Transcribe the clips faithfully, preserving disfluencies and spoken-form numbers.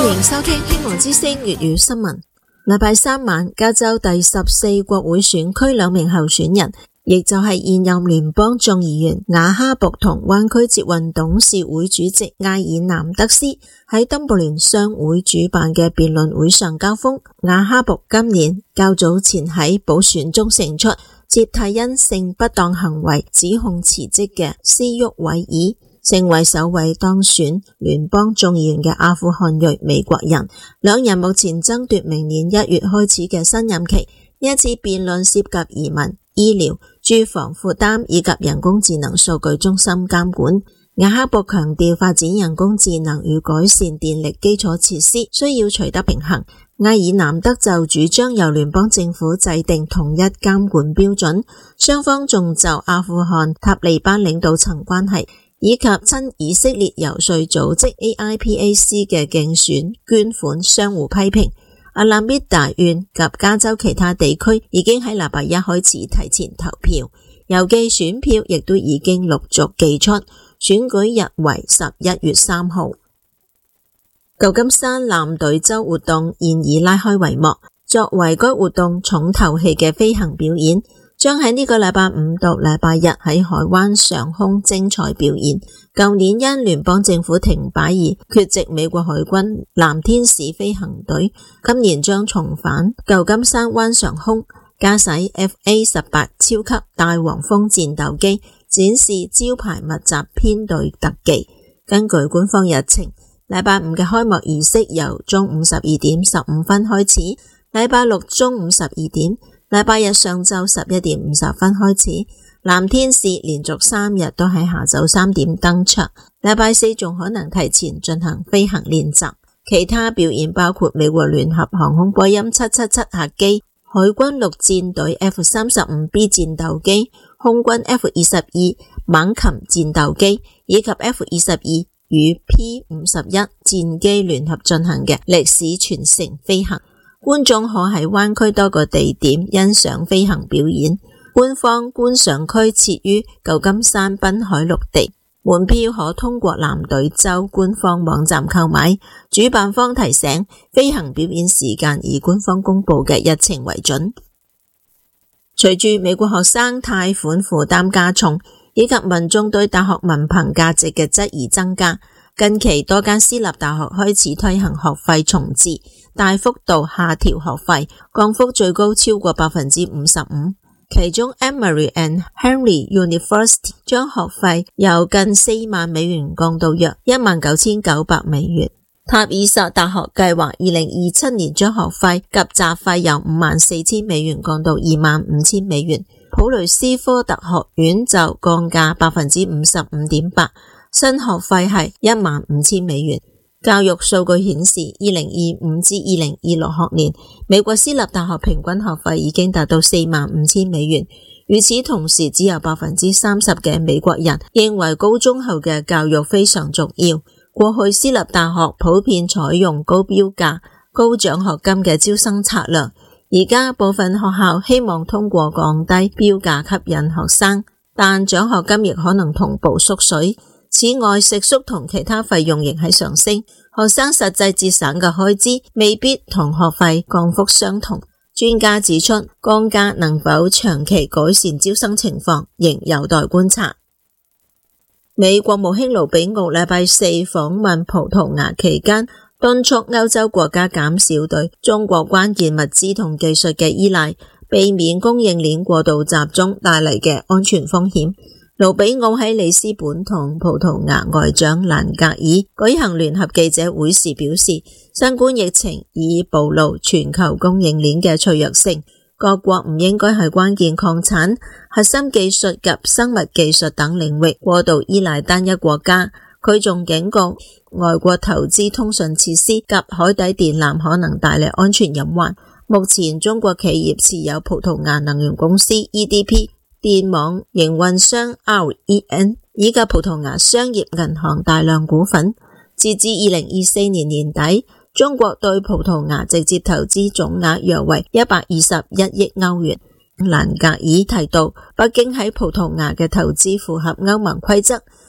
歡迎收聽希望之聲粵語新聞。禮拜三晚，加州第十四國會選區兩名候選人，亦就係現任聯邦眾議員亞哈博同灣區捷運董事會主席埃爾南德斯喺登布聯商會主辦嘅辯論會上交鋒。亞哈博今年較早前喺補選中勝出，接替因性不當行為指控辭職嘅斯沃維爾，成為首位當選聯邦眾議員嘅阿富汗裔美國人。兩人目前爭奪明年一月開始嘅新任期。呢一次辯論涉及移民、醫療、住房負擔以及人工智能數據中心監管。亞哈博強調發展人工智能與改善電力基礎設施需要取得平衡。埃爾南德就主張由聯邦政府制定統一監管標準。雙方仲就阿富汗塔利班領導層關係以及親以色列遊說組織 A I P A C 嘅競選捐款相互批評。阿拉米達縣及加州其他地區已經喺禮拜一開始提前投票，郵寄選票亦都已經陸續寄出，選舉日為十一月三號。舊金山藍隊周活動現已拉開帷幕，作為該活動重頭戲嘅飛行表演，將喺呢個禮拜五到禮拜日喺海灣上空精彩表演。舊年因聯邦政府停擺而缺席美國海軍藍天使飛行隊，今年將重返舊金山灣上空，駕駛 F A 十八 超級大黃蜂戰鬥機，展示招牌密集編隊特技。根據官方日程，禮拜五嘅開幕儀式由中午十二點十五分開始，禮拜六中午十二點，禮拜日上晝十一點五十分開始。藍天使連續三日都喺下晝三點登場，禮拜四仲可能提前進行飛行練習。其他表演包括美國聯合航空波音七七七客機、海軍陸戰隊 F 三十五 B 戰鬥機、空軍 F 二十二猛禽戰鬥機以及 F 二十二與 P 五十一戰機聯合進行嘅歷史傳承飛行。觀眾可喺灣區多個地點欣賞飛行表演。官方觀賞區設於舊金山濱海綠地，門票可通過藍隊州官方網站購買。主辦方提醒，飛行表演時間以官方公布嘅日程為準。隨住美國學生貸款負擔加重，以及民眾對大學文憑價值嘅質疑增加，近期多間私立大學開始推行學費重置，大幅度下調學費，降幅最高超過百分之五十五。其中 Emory and Henry University 將學費由近四萬美元降到約一萬九千九百美元。塔爾薩大學計劃二零二七年將學費及雜費由五萬四千美元降到二萬五千美元。普雷斯科特學院就降價百分之五十五點八，新學費係一萬五千美元。教育數據顯示，二零二五至二零二六學年，美國私立大學平均學費已經達到四萬五千美元。與此同時，只有百分之三十嘅美國人認為高中後嘅教育非常重要。過去私立大學普遍採用高標價、高獎學金嘅招生策略，而家部分學校希望通過降低標價吸引學生，但獎學金亦可能同步縮水。此外，食宿同其他費用仍喺上升，學生實際節省嘅開支未必同學費降幅相同。專家指出，降價能否長期改善招生情況，仍有待觀察。美國務卿盧比奧禮拜四訪問葡萄牙期間，敦促歐洲國家減少對中國關鍵物資同技術嘅依賴，避免供應鏈過度集中帶嚟嘅安全風險。盧比奧喺里斯本同葡萄牙外長蘭格爾舉行聯合記者會時表示，新冠疫情已暴露全球供應鏈嘅脆弱性，各國唔應該喺關鍵礦產、核心技術及生物技術等領域過度依賴單一國家。佢仲警告，外國投資通訊設施及海底電纜可能帶嚟安全隱患。目前中國企業持有葡萄牙能源公司 E D P、電網營運商 R E N 以及葡萄牙商業銀行大量股份。截至二零二四年年底，中國對葡萄牙直接投資總額約為一百二十一億歐元。蘭格爾提到，北京喺葡萄牙嘅投資符合歐盟規則，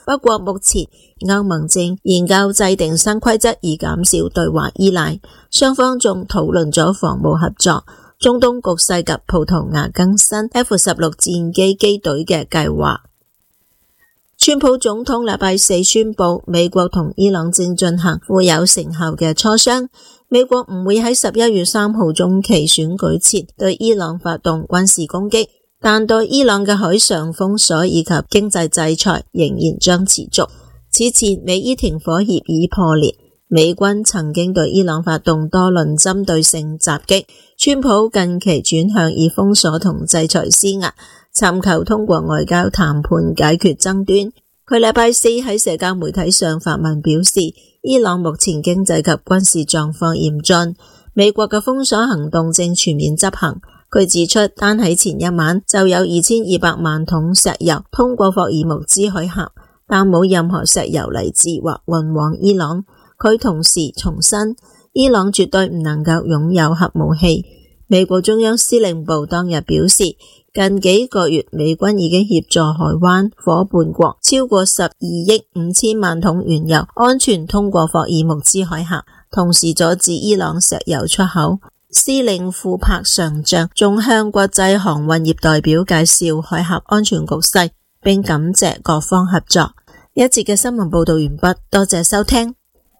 不過目前歐盟正研究制定新規則以減少對華依賴，雙方仲討論咗防務合作、中東局勢及葡萄牙更新 F 十六戰機機隊嘅計劃。川普總統禮拜四宣布，美國同伊朗正進行富有成效嘅磋商，美國唔會喺十一月三號中期選舉前對伊朗發動軍事攻擊，但對伊朗嘅海上封鎖以及經濟制裁仍然將持續。此前美伊停火協議破裂，美軍曾經對伊朗發動多輪針對性襲擊，川普近期轉向以封鎖同制裁施壓，尋求通過外交談判解決爭端。佢禮拜四喺社交媒體上發文表示，伊朗目前經濟及軍事狀況嚴峻，美國嘅封鎖行動正全面執行。佢指出，單喺前一晚就有二千二百萬桶石油通過霍爾木茲海峽，但冇任何石油嚟自或運往伊朗。佢同時重申，伊朗絕對唔能夠擁有核武器。美國中央司令部當日表示，近幾個月美軍已經協助海灣夥伴國超過十二億五千萬桶原油安全通過霍爾木茲海峽，同時阻止伊朗石油出口。司令庫柏上將仲向國際航運業代表介紹海峽安全局勢，並感謝各方合作。一節嘅新聞報道完畢，多謝收聽。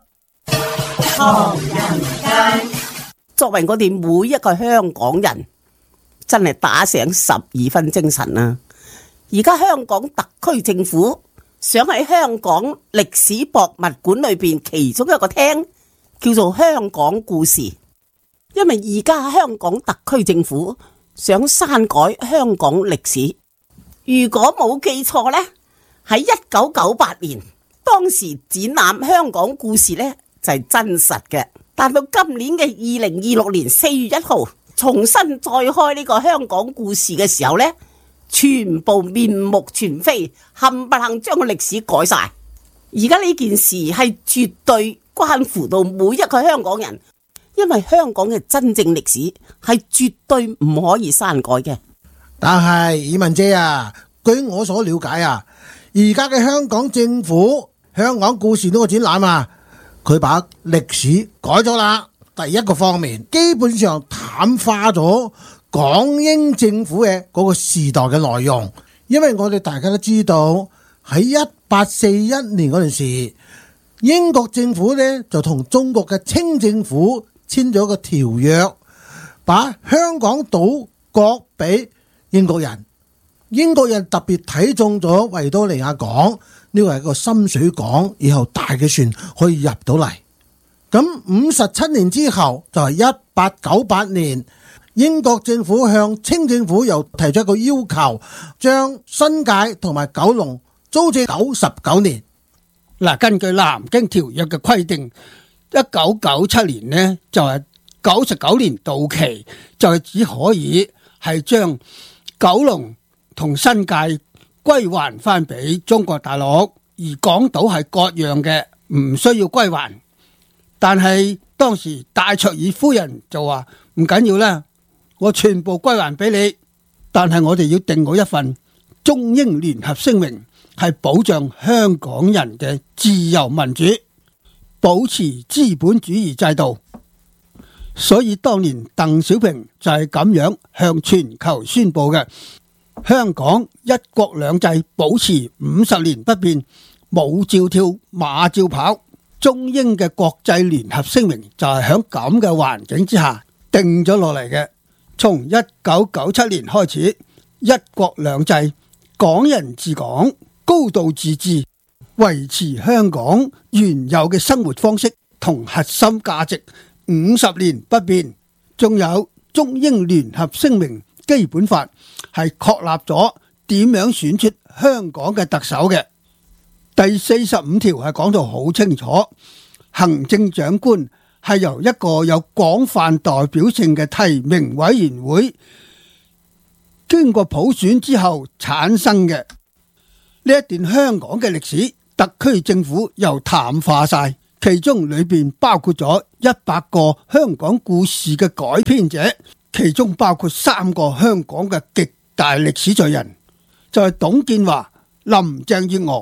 作為我哋每一個香港人，真係打醒十二分精神啊！而家香港特區政府想喺香港歷史博物館裏邊其中一個廳叫做香港故事，因為而家香港特區政府想刪改香港歷史。如果冇記錯呢，喺一九九八年當時展覽香港故事呢就係真實嘅，但到今年嘅二零二六年四月一號重新再開呢個香港故事嘅時候呢，全部面目全非，冚唪唥將個歷史改晒。而家呢件事係絕對關乎到每一個香港人，因為香港嘅真正歷史係絕對唔可以刪改嘅。 但係以文姐啊，據我所了解啊，而家嘅香港政府香港故事呢個展覽啊，佢把歷史改咗啦。第一個方面，基本上淡化咗港英政府嘅嗰個時代嘅內容，因為我哋大家都知道喺一八四一年嗰陣時，英國政府呢就同中國嘅清政府簽咗個條約，把香港島割俾英國人。英國人特別睇中咗維多利亞港，呢個係一個深水港，以後大嘅船可以入到嚟。咁五十七年之後就係一八九八年，英國政府向清政府又提出一個要求，將新界同埋九龍租借九十九年。 嗱，根據南京條約嘅規定，一九九七年呢就係九十九年到期，就係只可以係將九龍同新界歸還翻俾中國大陸，而港島係割讓嘅，唔需要歸還。但係當時戴卓爾夫人就話唔緊要啦，我全部歸還俾你，但係我哋要訂好一份中英聯合聲明，係保障香港人嘅自由民主，保持資本主義制度。所以當年鄧小平就係咁樣向全球宣布嘅，香港一國兩制保持五十年不變，舞照跳，馬照跑。中英嘅國際聯合聲明就係喺咁嘅環境之下定咗落嚟嘅。從一九九七年開始，一國兩制、港人治港、高度自治，維持香港原有嘅生活方式同核心價值五十年不變。仲有中英聯合聲明、基本法係確立咗點樣選出香港嘅特首嘅。第四十五條係講到好清楚，行政長官係由一個有廣泛代表性嘅提名委員會經過普選之後產生嘅。呢一段香港嘅歷史，特區政府又淡化晒，其中裏邊包括咗一百個香港故事嘅改編者，其中包括三個香港嘅極大歷史罪人，就係董建華、林鄭月娥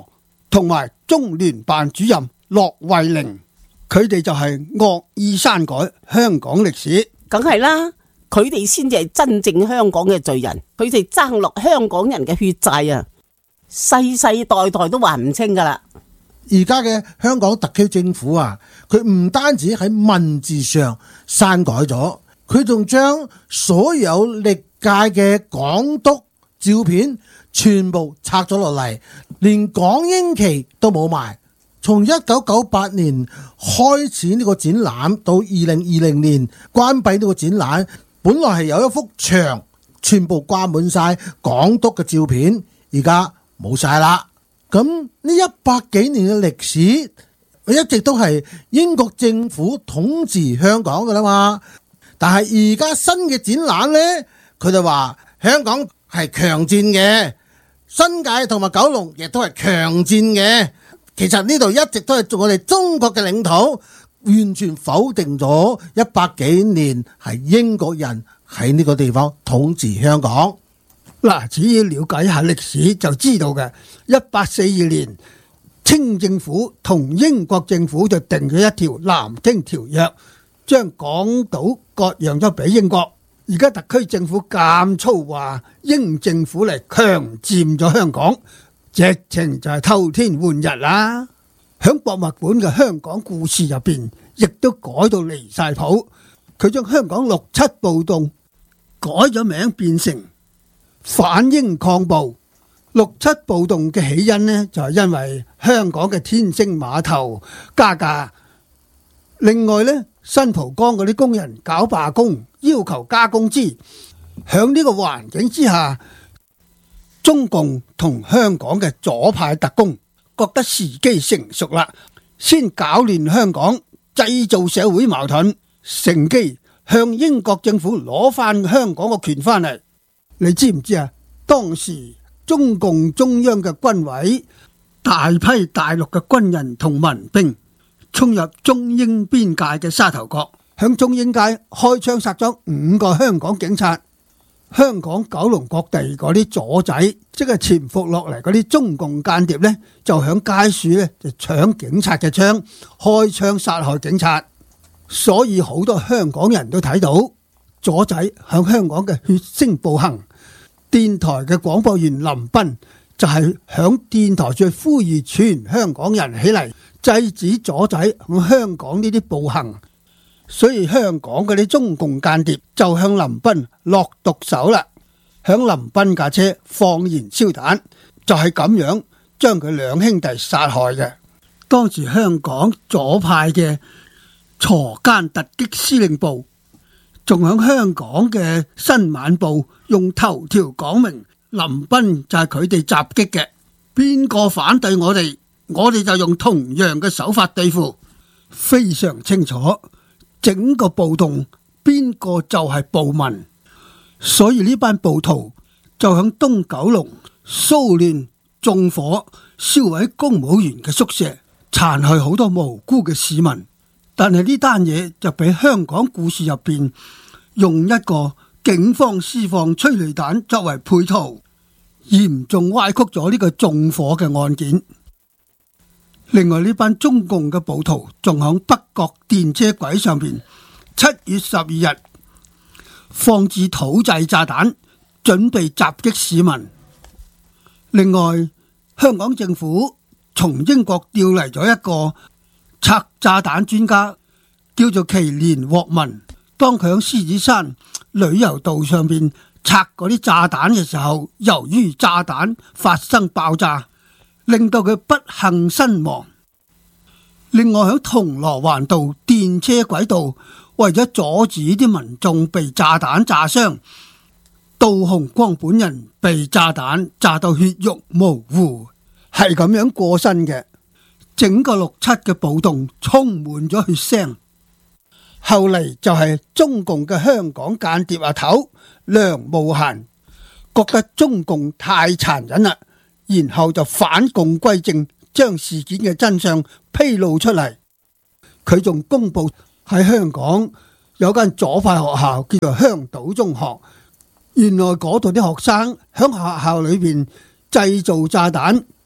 同埋中聯辦主任駱惠寧，佢哋就係惡意刪改香港歷史。 梗係啦，佢哋先至係真正香港嘅罪人，佢哋爭落香港人嘅血債啊，世世代代都還唔清噶啦。 而家嘅香港特區政府啊，佢唔單止喺文字上刪改咗，佢仲將所有歷屆嘅港督照片全部拆咗落嚟，連港英旗都冇埋。從一九九八年開始呢個展覽到二零二零年關閉呢個展覽，本來係有一幅牆全部掛滿晒港督嘅照片，而家冇晒啦。咁呢一百幾年嘅歷史，一直都係英國政府統治香港噶啦嘛。但係而家新嘅展覽呢，佢就話香港係強戰嘅，新界同埋九龍亦都係強戰嘅。其實呢度一直都係我哋中國嘅領土，完全否定咗一百幾年係英國人喺呢個地方統治香港。 嗱，只要了解一下歷史就知道嘅。一八四二年，清政府同英國政府就定咗一條南京條約，將港島割讓咗俾英國。而家特區政府咁粗話英政府嚟強佔咗香港，直情就係偷天換日啦。響博物館嘅香港故事入邊，亦都改到離晒譜。佢將香港六七暴動改咗名，變成反英抗暴。六七暴動嘅起因呢，就係因為香港嘅天星碼頭加價。另外呢，新蒲崗嗰啲工人搞罷工，要求加工資。響呢個環境之下，中共同香港嘅左派特工覺得時機成熟啦，先搞亂香港，製造社會矛盾，乘機向英國政府攞翻香港個權翻嚟。你知唔知啊？當時中共中央嘅軍委大批大陸嘅軍人同民兵衝入中英邊界嘅沙頭角，向中英街開槍殺咗五個香港警察。香港九龍各地嗰啲左仔，即係潛伏落嚟嗰啲中共間諜呢，就響街樹呢就搶警察嘅槍，開槍殺害警察。所以好多香港人都睇到左仔向香港嘅血腥暴行。電台嘅廣播員林彬就係響電台最呼籲全香港人起嚟制止左仔向香港呢啲暴行。所以香港嗰啲中共間諜就向林彬落毒手啦，響林彬架車放燃燒彈，就係咁樣將佢兩兄弟殺害嘅。當時香港左派嘅鋤奸突擊司令部仲響香港嘅新晚報用頭條講明林彬就係佢哋襲擊嘅，邊個反對我哋，我哋就用同樣嘅手法對付，非常清楚。整個暴動邊個就係暴民，所以呢班暴徒就響東九龍騷亂、縱火、燒毀公務員嘅宿舍，殘害好多無辜嘅市民。但係呢單嘢就俾香港故事入邊用一個警方施放催淚彈作為配套，嚴重歪曲咗呢個縱火嘅案件。另外呢班中共嘅暴徒仲響北角電車軌上邊，七月十二日放置土製炸彈，準備襲擊市民。另外，香港政府從英國調嚟咗一個拆炸彈專家，叫做祁連獲文。當佢響獅子山旅遊道上邊拆嗰啲炸彈嘅時候，由於炸彈發生爆炸，令到佢不幸身亡。另外喺銅鑼灣道電車軌道，為咗阻止啲民眾被炸彈炸傷，杜洪光本人被炸彈炸到血肉模糊，係咁樣過身嘅。整個六七嘅暴動充滿咗血腥。後嚟就係中共嘅香港間諜阿頭梁慕嫻覺得中共太殘忍啦，然後就反共歸正，將事件嘅真相披露出嚟。佢仲公布喺香港有間左派學校叫做香島中學，原來嗰度啲學生響學校裏邊製造炸彈，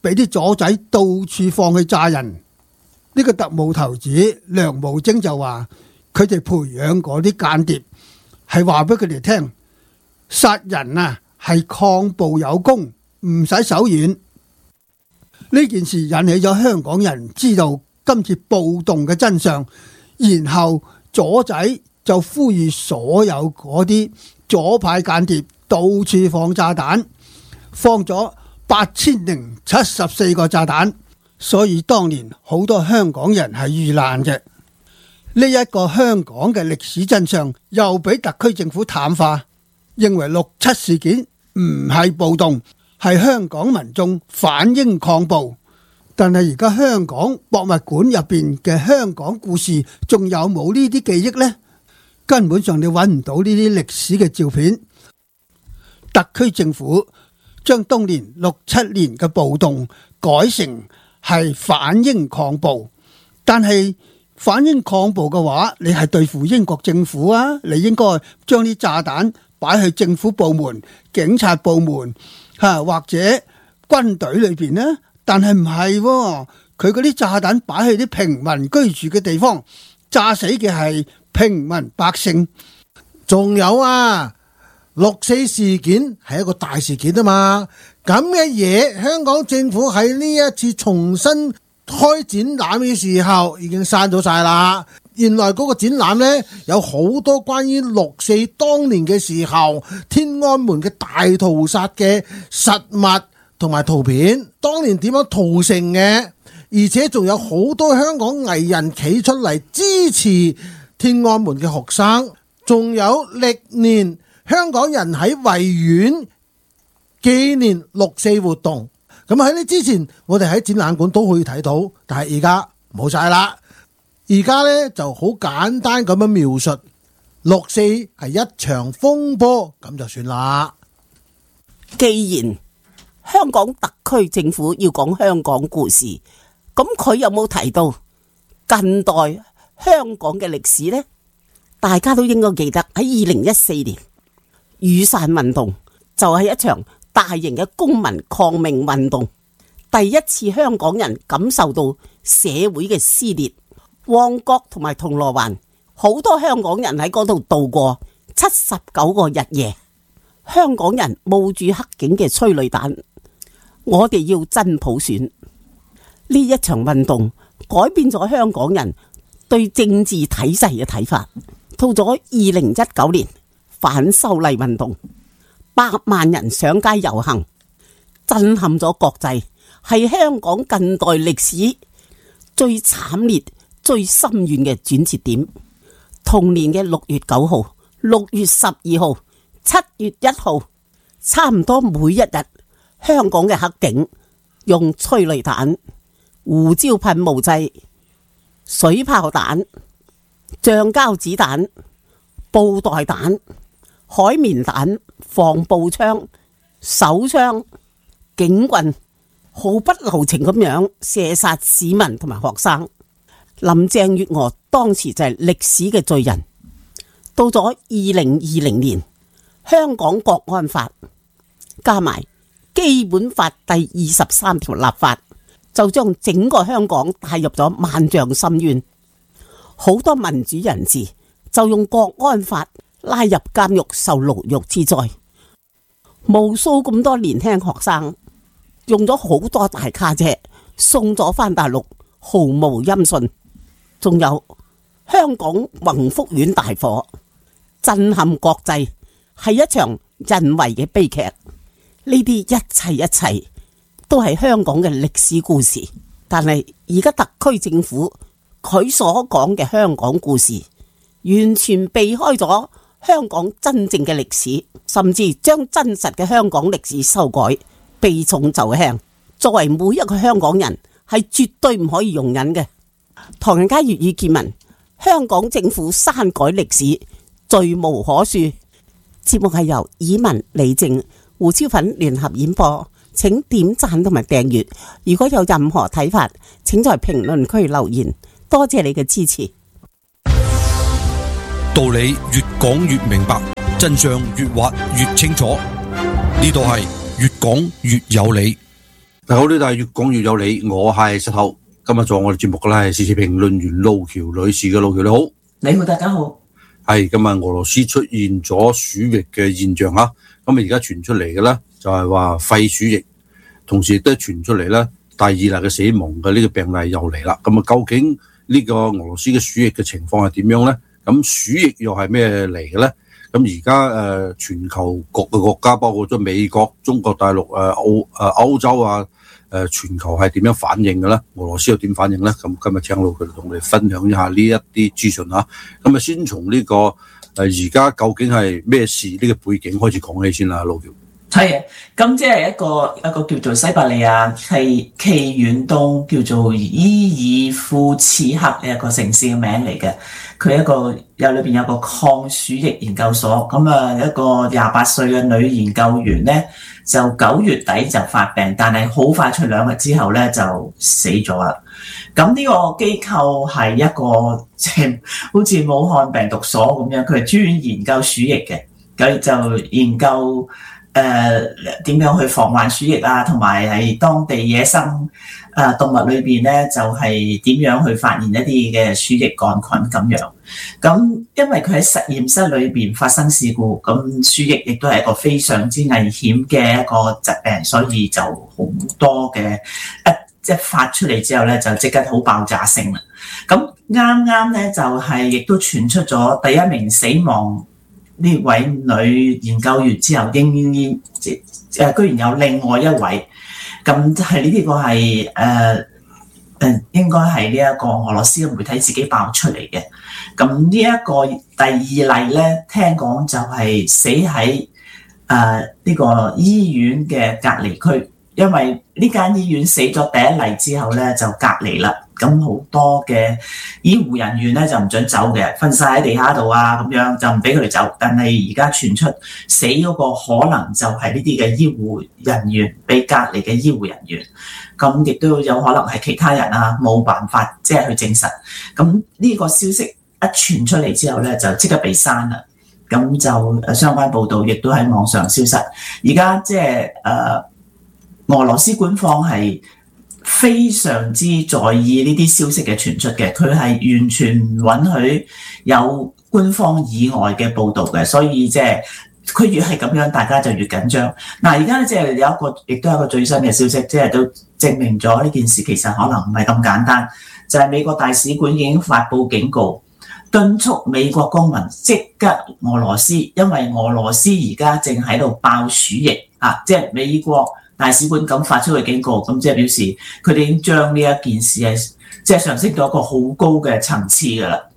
俾啲左仔到處放去炸人。呢個特務頭子梁慕貞就話，佢哋培養嗰啲間諜係話俾佢哋聽，殺人啊係抗暴有功，唔使手軟。呢件事引起咗香港人知道今次暴動嘅真相，然後左仔就呼籲所有嗰啲左派間諜到處放炸彈，放咗八千零七十四個炸彈，所以當年好多香港人係遇難嘅。呢一個香港嘅歷史真相又俾特區政府淡化，認為六七事件唔係暴動，係香港民眾反英抗暴。但係而家香港博物館入邊嘅香港故事仲有冇呢啲記憶呢？根本上你揾唔到呢啲歷史嘅照片。特區政府將當年六七年嘅暴動改成係反英抗暴，但係反英抗暴嘅話，你係對付英國政府啊，你應該將啲炸彈擺去政府部門、警察部門吓或者軍隊裏邊呢。但係唔係，佢嗰啲炸彈擺去啲平民居住嘅地方，炸死嘅係平民百姓。 仲有啊，六四事件係一個大事件啊嘛，咁嘅嘢香港政府喺呢一次重新開展覽嘅時候已經刪咗晒啦。原來嗰個展覽呢，有好多關於六四當年嘅時候天安門嘅大屠殺嘅實物同埋圖片，當年點樣屠城嘅，而且仲有好多香港藝人企出嚟支持天安門嘅學生，仲有歷年香港人喺維園紀念六四活動。咁喺呢之前我哋喺展覽館都可以睇到，但係而家冇晒啦。而家呢就好簡單咁樣描述六四係一場風波，咁就算啦。 既然香港特區政府要講香港故事，咁佢有冇提到近代香港嘅歷史呢？大家都應該記得喺二零一四年雨傘運動就係一場大型嘅公民抗命運動，第一次香港人感受到社會嘅撕裂。旺角同埋銅鑼灣好多香港人喺嗰度度過七十九個日夜，香港人冒住黑警嘅催淚彈，我哋要真普選。呢一場運動改變咗香港人對政治體制嘅睇法。到咗二零一九年反修例運動，百萬人上街遊行，震撼咗國際，係香港近代歷史最慘烈最深遠嘅轉折點。同年嘅六月九號、六月十二號、七月一號，差唔多每一日，香港嘅黑警用催淚彈、胡椒噴霧劑、水炮彈、橡膠子彈、布袋彈、海綿彈、防步槍、手槍、警棍，毫不留情咁樣射殺市民同埋學生。林鄭月娥當時就係歷史嘅罪人。到咗二零二零年，香港國安法加埋基本法第二十三條立法，就將整個香港帶入咗萬丈深淵。好多民主人士就用國安法拉入監獄受牢獄之災，無數咁多年輕學生用咗好多大卡車送咗返大陸，毫無音訊。仲有香港宏福苑大火，震撼國際，係一場人為嘅悲劇。呢啲一切一切都係香港嘅歷史故事。但係而家特區政府佢所講嘅香港故事，完全避開咗香港真正嘅歷史，甚至將真實嘅香港歷史修改，避重就輕。作為每一個香港人，係絕對唔可以容忍嘅。唐人街粵語見聞，香港政府刪改歷史，罪無可恕。節目係由以文、李靜、胡超粉聯合演播，請點讚同埋訂閱。如果有任何睇法，請在評論區留言。多謝你嘅支持。 道理越講越明白，真相越挖越清楚。呢度係越講越有理。 大家好，呢度係越講越有理，我係石頭。今日做我哋節目嘅咧係時事評論員路橋女士嘅。路橋你好。 你好，大家好。 係今日俄羅斯出現咗鼠疫嘅現象啊，咁啊而家傳出嚟嘅咧就係話肺鼠疫，同時亦都傳出嚟咧第二例嘅死亡嘅呢個病例又嚟啦。咁啊究竟呢個俄羅斯嘅鼠疫嘅情況係點樣咧？咁鼠疫又係咩嚟嘅咧？咁而家誒全球各個國家，包括咗美國、中國大陸、誒澳誒歐洲啊，誒全球係點樣反應嘅咧？俄羅斯又點反應咧？咁今日請路橋同我哋分享一下呢一啲資訊嚇。咁啊先從呢個誒而家究竟係咩事呢個背景開始講起先啦，路橋。 係啊，咁即係一個一個叫做西伯利亞係奇遠東叫做伊爾庫茨克嘅一個城市嘅名嚟嘅。佢一個有裏邊有個抗鼠疫研究所，咁啊一個廿八歲嘅女研究員咧，就九月底就發病，但係好快出兩日之後咧就死咗啦。咁呢個機構係一個即係好似武漢病毒所咁樣，佢係專研究鼠疫嘅，佢就研究誒點、呃、樣去防患鼠疫啊，同埋喺當地野生誒、呃、動物裏邊咧，就係、是、點樣去發現一啲嘅鼠疫桿菌咁樣。咁因為佢喺實驗室裏邊發生事故，咁鼠疫亦都係一個非常之危險嘅一個疾病，所以就好多嘅一即係發出嚟之後咧，就即刻好爆炸性啦。咁啱啱咧就係、是、亦都傳出咗第一名死亡呢位女研究員之後，應應即誒居然有另外一位，咁係呢啲個係誒誒應該係呢一個俄羅斯嘅媒體自己爆出嚟嘅。咁呢一個第二例咧，聽講就係死喺誒呢個醫院嘅隔離區，因為呢間醫院死咗第一例之後咧就隔離啦。咁好多嘅醫護人員咧就唔准走嘅，瞓晒喺地下度啊，咁樣就唔俾佢哋走。但係而家傳出死嗰個可能就係呢啲嘅醫護人員，被隔離嘅醫護人員。咁亦都有可能係其他人啊，冇辦法即係去證實。咁呢個消息一傳出嚟之後咧，就即刻被刪啦。咁就誒相關報導亦都喺網上消失。而家即係誒俄羅斯官方係非常之在意呢啲消息嘅傳出嘅，佢係完全唔允許有官方以外嘅報導嘅，所以即係佢越係咁樣，大家就越緊張。嗱，而家咧即係有一個，亦都有一個最新嘅消息，即係都證明咗呢件事其實可能唔係咁簡單，就係美國大使館已經發布警告，敦促美國公民即刻俄羅斯，因為俄羅斯而家正喺度爆鼠疫啊！即係美國大使館咁發出嘅警告，咁即係表示佢哋已經將呢一件事係即係上升到一個好高嘅層次㗎啦。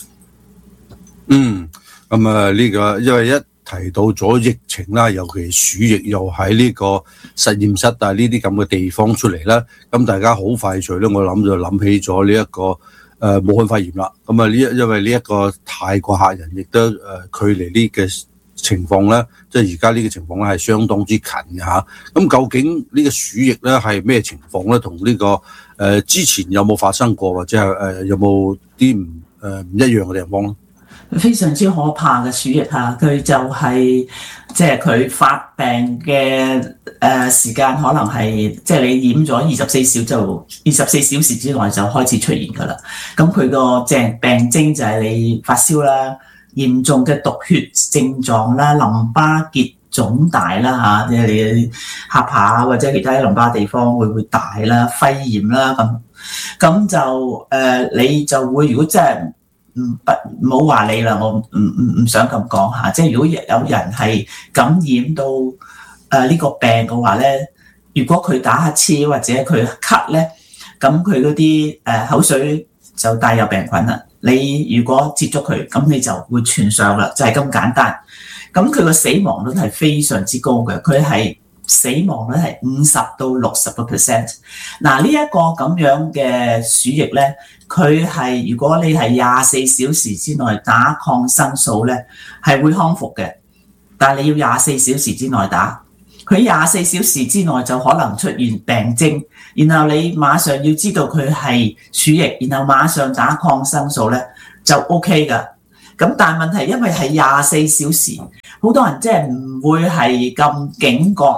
嗯，咁啊呢個因為一提到咗疫情啦，尤其鼠疫又喺呢個實驗室啊呢啲咁嘅地方出嚟啦，咁大家好快脆咧，我諗就諗起咗呢一個誒、呃、武漢肺炎啦。咁啊呢因為呢一個太過嚇人，亦都誒、呃、距離呢嘅情況咧，即係而家呢個情況咧係相當之近嘅嚇。咁究竟呢個鼠疫咧係咩情況咧？同呢、這個誒、呃、之前有冇發生過，或者係誒、呃、有冇啲唔誒唔一樣嘅地方咧？ 非常之可怕嘅鼠疫嚇，佢就係即係佢發病嘅誒、呃、時間可能係即係你染咗二十四小就二十四小時之內就開始出現㗎啦。咁佢個即係病徵就係你發燒啦。嚴重嘅毒血症狀啦，淋巴結腫大啦嚇，即係你下巴或者其他淋巴地方會會大啦，肺炎啦咁，咁就誒、呃、你就會如果真係唔不唔好話你啦，我唔唔唔想咁講嚇，即係如果有人係感染到誒呢、呃這個病嘅話咧，如果佢打乞嗤或者佢咳咧，咁佢嗰啲誒口水就帶有病菌啦。你如果接觸佢，咁你就會傳上啦，就係、是、咁簡單。咁佢個死亡率係非常之高嘅，佢係死亡率係五十到六十個 percent。嗱，呢一個咁樣嘅鼠疫咧，佢係如果你係廿四小時之內打抗生素咧，係會康復嘅。但係你要廿四小時之內打，佢廿四小時之內就可能出現病徵。然後你馬上要知道佢係鼠疫，然後馬上打抗生素咧就 OK 噶。咁但係問題因為係廿四小時，好多人即係唔會係咁警覺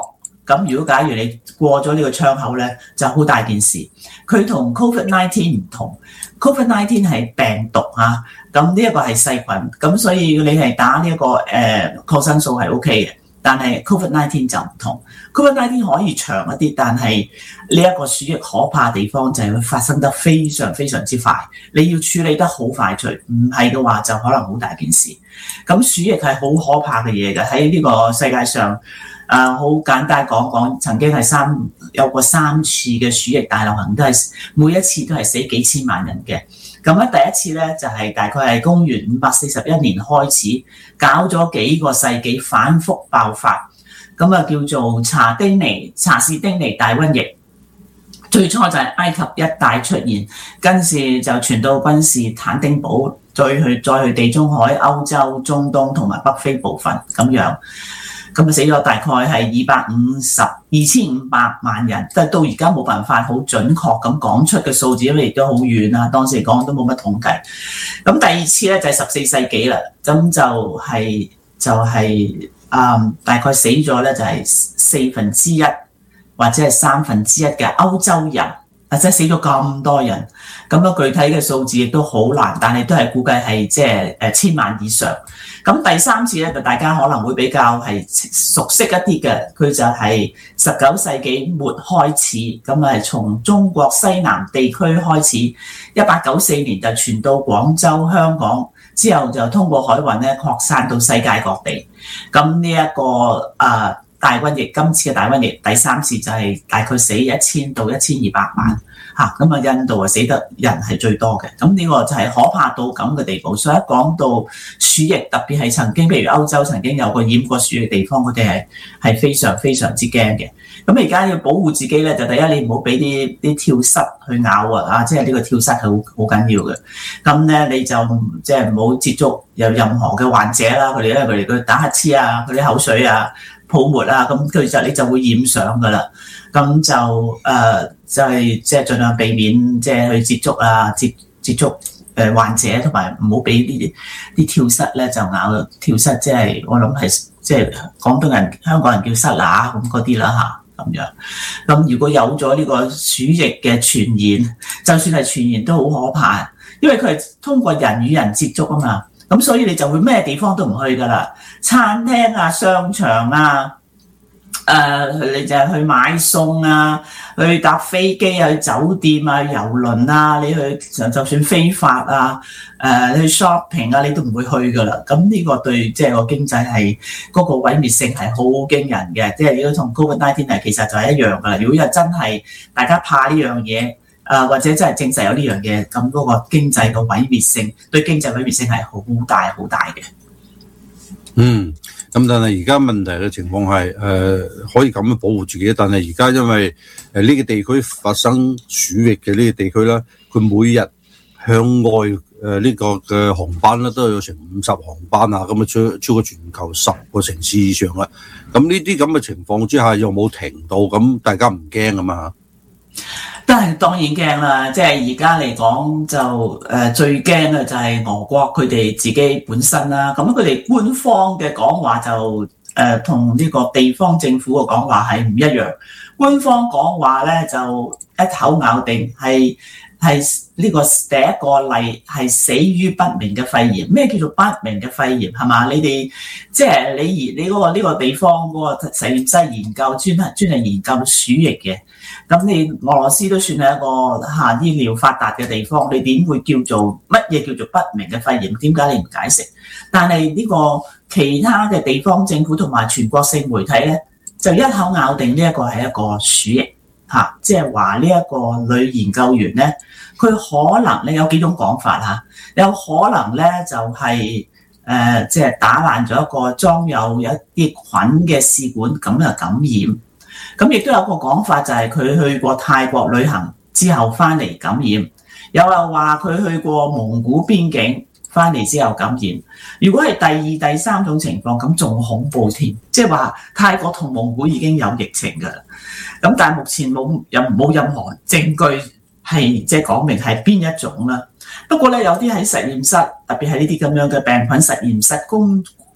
咁如果假如你過咗呢個窗口咧，就好大件事。佢同 Covid 十九 唔同 ，Covid 十九 係病毒啊，咁呢一個係細菌，咁所以你係打呢、這、一個誒、呃、抗生素係 O K 嘅。但係 Covid 十九 就唔同 ，Covid 十九 可以長一啲，但係呢一個鼠疫可怕地方就係會發生得非常非常之快，你要處理得好快脆，唔係嘅話就可能好大件事。咁鼠疫係好可怕嘅嘢嘅，喺呢個世界上，誒、呃、好簡單講講，曾經係三有過三次嘅鼠疫大流行，都係每一次都係死幾千萬人嘅。咁咧第一次咧就係、是、大概係公元五百四十一年開始，搞咗幾個世紀反覆爆發，咁啊叫做查丁尼查士丁尼大瘟疫。最初就係埃及一帶出現，跟住就傳到君士坦丁堡，再去再去地中海、歐洲、中東同埋北非部分咁樣。咁啊死咗大概係二百五十二千五百萬人，但係到而家冇辦法好準確咁講出嘅數字，因為亦都好遠啊，當時講都冇乜統計。咁第二次咧就係十四世紀啦，咁就係、是、就係、是、啊、嗯、大概死咗咧就係四分之一或者係三分之一嘅歐洲人，或者死咗咁多人，咁樣具體嘅數字亦都好難，但係都係估計係即係誒千萬以上。咁第三次咧就大家可能會比較係熟悉一啲嘅，佢就係十九世紀末開始，咁啊係從中國西南地區開始，一八九四年就傳到廣州、香港，之後就通過海運咧擴散到世界各地。咁呢一個啊、呃、大瘟疫，今次嘅大瘟疫第三次就係大概死一千到一千二百萬。嚇，咁啊印度啊死得人係最多嘅，咁呢個就係可怕到咁嘅地步。所以一講到鼠疫，特別係曾經譬如歐洲曾經有個染過鼠疫嘅地方，佢哋係係非常非常之驚嘅。咁而家要保護自己咧，就第一你唔好俾啲啲跳蚤去咬啊，啊即係呢個跳蚤係好好緊要嘅。咁咧你就即係唔好接觸有任何嘅患者啦，佢哋因為佢哋佢打乞嗤啊，佢啲口水啊、泡沫啊，咁佢就你就會染上噶啦。咁就誒、呃、就係即係盡量避免即係去接觸啊，接接觸誒患者，同埋唔好俾呢啲啲跳蚤咧就咬跳蚤，即係我諗係即係廣東人、香港人叫虱乸咁嗰啲啦嚇咁樣。咁如果有咗呢個鼠疫嘅傳染，就算係傳染都好可怕，因為佢係通過人與人接觸啊嘛。咁所以你就會咩地方都唔去噶啦，餐廳啊、商場啊。誒、呃，你就係去買餸啊，去搭飛機啊，去酒店啊，去遊輪啊，你去就算飛法啊，誒、呃，你去 shopping 啊，你都唔會去噶啦。咁呢個對即係個經濟係嗰個毀滅性係好驚人嘅，即係如果同 Covid 十九 係其實就係一樣噶啦。如果又真係大家怕呢樣嘢，誒、呃、或者真係證實有呢樣嘢，咁嗰個經濟個毀滅性對經濟毀滅性係好大好大嘅。 嗯。咁但係而家問題嘅情況係誒、呃、可以咁樣保護自己，但係而家因為誒呢個地區發生鼠疫嘅呢個地區咧，佢每日向外誒呢、呃這個嘅航班咧都有成五十航班啊，咁啊超超過全球十個城市以上啦。咁呢啲咁嘅情況之下又冇停到，咁大家唔驚啊嘛？ 都係當然驚啦，即係而家嚟講就誒、呃、最驚嘅就係俄國佢哋自己本身啦。咁佢哋官方嘅講話就誒同呢個地方政府嘅講話係唔一樣。官方講話咧就一口咬定係係呢個第一個例係死於不明嘅肺炎。咩叫做不明嘅肺炎係嘛？你哋即係你而你嗰個呢個地方嗰個實驗室研究專係專係研究鼠疫嘅。咁你俄羅斯都算係一個嚇醫療發達嘅地方，你點會叫做乜嘢叫做不明嘅肺炎？點解你唔解釋？但係呢個其他嘅地方政府同埋全國性媒體咧，就一口咬定呢一個係一個鼠疫嚇，即係話呢一個女研究員咧，佢可能咧有幾種講法嚇，有可能咧就係誒即係打爛咗一個裝有有一啲菌嘅試管，咁就感染。咁亦都有個講法，就係佢去過泰國旅行之後翻嚟感染，有又話佢去過蒙古邊境翻嚟之後感染。如果係第二、第三種情況，咁仲恐怖添，即係話泰國同蒙古已經有疫情㗎啦。咁但係目前冇有冇任何證據係即係講明係邊一種啦。不過咧，有啲喺實驗室，特別係呢啲咁樣嘅病菌實驗室工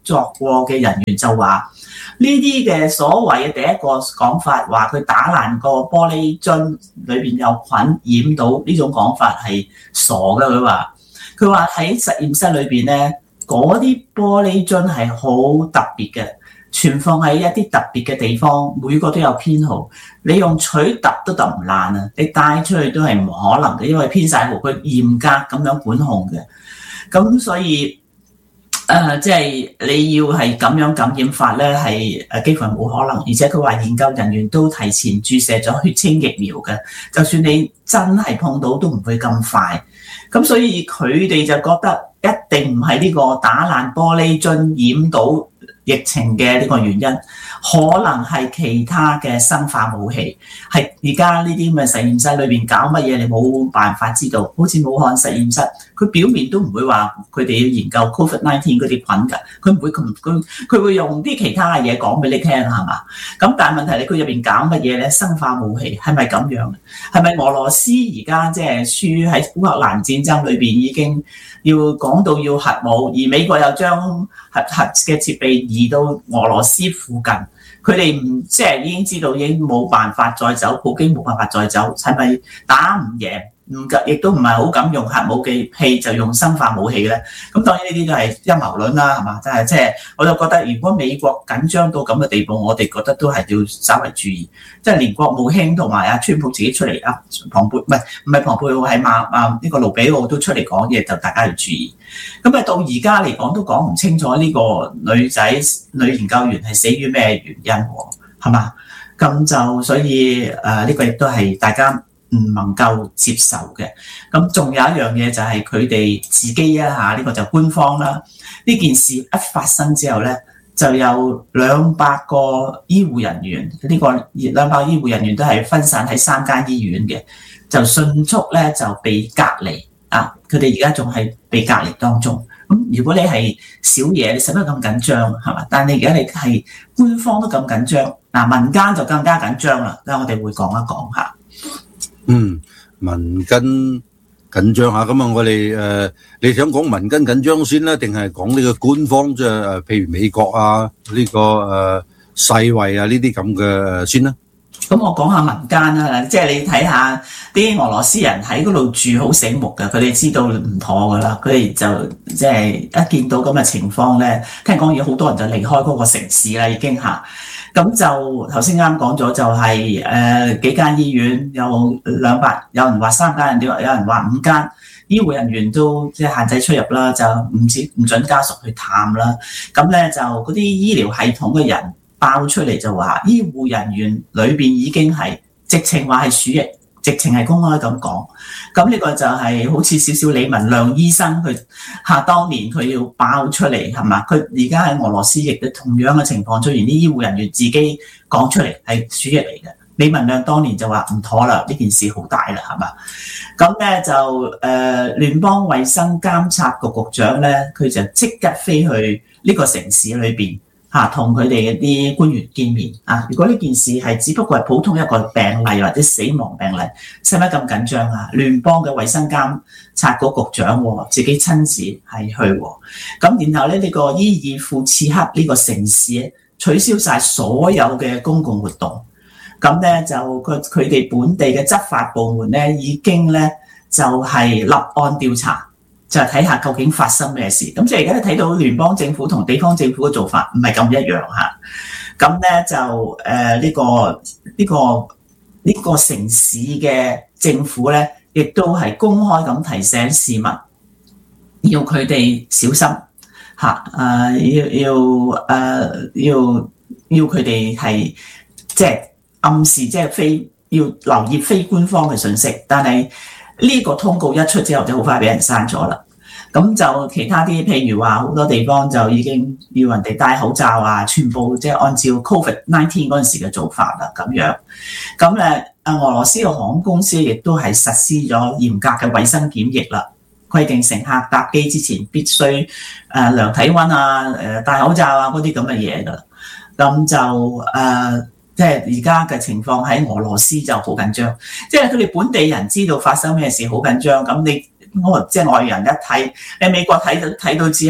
作過嘅人員就話，呢啲嘅所謂嘅第一個講法，話佢打爛個玻璃樽裏邊有菌染到呢種講法係傻嘅。佢話佢話喺實驗室裏邊咧，嗰啲玻璃樽係好特別嘅，存放喺一啲特別嘅地方，每個都有編號。你用錘揼都揼唔爛啊！你帶出去都係唔可能嘅，因為編晒號，佢嚴格咁樣管控嘅。咁所以誒、呃，即係你要係咁樣感染法咧，係誒幾乎係冇可能。而且佢話研究人員都提前注射咗血清疫苗嘅，就算你真係碰到都唔會咁快。咁所以佢哋就覺得一定唔係呢個打爛玻璃樽染到疫情嘅呢個原因，可能係其他嘅生化武器。係而家呢啲咁嘅實驗室裏邊搞乜嘢，你冇辦法知道。好似武漢實驗室，佢表面都唔會話佢哋要研究 Covid 十九 嗰啲菌㗎，佢唔會咁，佢佢會用啲其他嘅嘢講俾你聽，係嘛？咁但係問題你佢入邊搞乜嘢咧？生化武器係咪咁樣？係咪俄羅斯而家即係輸喺烏克蘭戰爭裏邊已經要講到要核武，而美國又將核核嘅設備移到俄羅斯附近，佢哋唔即係已經知道已經冇辦法再走，普京冇辦法再走，係咪打唔贏？唔亦都唔係好敢用核武器，就用生化武器咧。咁當然呢啲都係陰謀論啦，係嘛？真係即係我就覺得，如果美國緊張到咁嘅地步，我哋覺得都係要稍微注意。即係連國務卿同埋阿川普自己出嚟啊，龐佩唔係唔係龐佩奧係馬啊呢個盧比奧都出嚟講嘢，就大家要注意。咁啊到而家嚟講都講唔清楚呢個女仔女研究員係死於咩原因喎？係嘛？咁就所以誒呢、呃這個亦都係大家唔能夠接受嘅。咁仲有一樣嘢就係佢哋自己一下呢、這個就官方啦。呢件事一發生之後咧，就有兩百個醫護人員，呢、這個兩百個醫護人員都係分散喺三間醫院嘅，就迅速咧就被隔離啊！佢哋而家仲係被隔離當中。咁如果你係小嘢，你使乜咁緊張係嘛？但係你而家你係官方都咁緊張，嗱民間就更加緊張啦。咁我哋會講一講下。嗯， 民間緊張下，咁啊，我哋誒，你想講民間緊張先啦，定係講呢個官方即係誒，譬如美國啊，呢個誒世衛啊呢啲咁嘅先啦。 咁我講下民間啦，即係你睇下啲俄羅斯人喺嗰度住好醒目㗎，佢哋知道唔妥㗎啦，佢哋就即係一見到咁嘅情況咧，聽講有好多人就離開嗰個城市啦，已經嚇。咁就頭先啱講咗，就係誒幾間醫院有兩百，有人話三間，有人話五間，醫護人員都即係限制出入啦，就唔止唔準家屬去探啦。咁咧就嗰啲醫療系統嘅人爆出嚟就話，醫護人員裏邊已經係直情話係鼠疫，直情係公開咁講。咁呢個就係好似少少李文亮醫生佢嚇當年佢要爆出嚟係嘛？佢而家喺俄羅斯亦都同樣嘅情況出現，啲醫護人員自己講出嚟係鼠疫嚟嘅。李文亮當年就話唔妥啦，呢件事好大啦係嘛？咁咧就誒、呃、聯邦衛生監察局局長咧，佢就即刻飛去呢個城市裏邊。嚇，同佢哋啲官員見面啊！如果呢件事係只不過係普通一個病例或者死亡病例，使乜咁緊張啊？聯邦嘅衛生監察局局長自己親自係去，咁然後咧呢個伊爾庫茨克呢個城市取消晒所有嘅公共活動，咁咧就佢佢哋本地嘅執法部門咧已經咧就係立案調查。就係睇下究竟發生咩事，咁即係而家你睇到聯邦政府同地方政府嘅做法唔係咁一樣嚇，咁咧就誒呢、呃這個呢、這個呢、這個城市嘅政府咧，亦都係公開咁提醒市民，要佢哋小心嚇，誒、呃、要要誒、呃、要要佢哋係即係暗示即係非要留意非官方嘅信息，但係。呢個通告一出之後就好快俾人刪咗啦，咁就其他啲譬如話好多地方就已經要人哋戴口罩啊，全部即係按照 Covid 十九嗰陣時嘅做法啦咁樣。咁誒，俄羅斯嘅航空公司亦都係實施咗嚴格嘅衛生檢疫啦，規定乘客搭機之前必須誒量體溫啊、誒戴口罩啊嗰啲咁嘅嘢噶啦。咁就誒。呃即係而家嘅情況喺俄羅斯就好緊張，即係佢哋本地人知道發生咩事好緊張，咁你我即係外人一睇，你美國睇到睇到之後，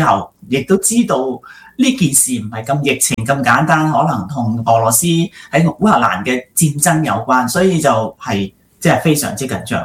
亦都知道呢件事唔係咁疫情咁簡單，可能同俄羅斯喺烏克蘭嘅戰爭有關，所以就係即係非常之緊張。